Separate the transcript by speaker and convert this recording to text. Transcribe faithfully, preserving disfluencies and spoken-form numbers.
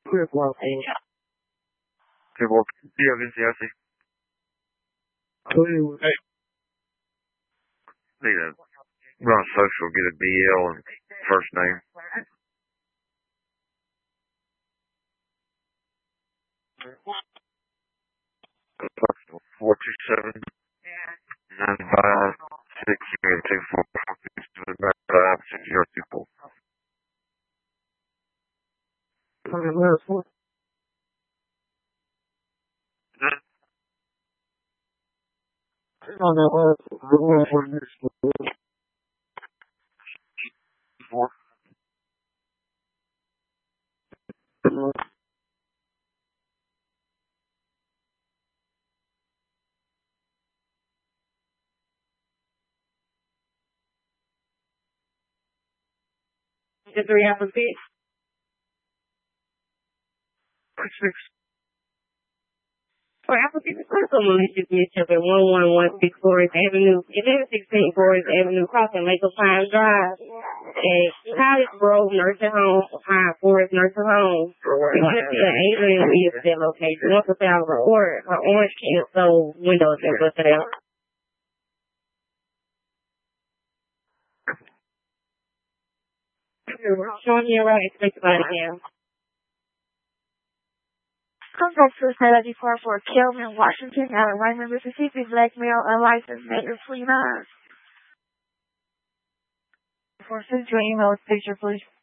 Speaker 1: Good morning.
Speaker 2: Good work. Yeah, Vinci, I see.
Speaker 1: Good.
Speaker 2: Hey. Need to run social, get a B L and first name. Four two seven nine five six zero two four five six zero two four.
Speaker 1: On the last one. On the last one. The last one next to it.
Speaker 2: Four.
Speaker 3: The three applicants.
Speaker 1: Six.
Speaker 3: For applicants, someone should be each other one one one six Forest Avenue, eleven sixteen Forest Avenue, crossing Maple Pine Drive, and College Grove Nursing Home, Pine Forest Nursing Home. The alien is that location. Once a thousand or her orange can so windows and busted out. Showing you right, expect about it now.
Speaker 4: Contact suicide identified for Kelvin Washington out of Raymond, Mississippi, black male, unlicensed, negative twenty-nine. For send your email picture, please.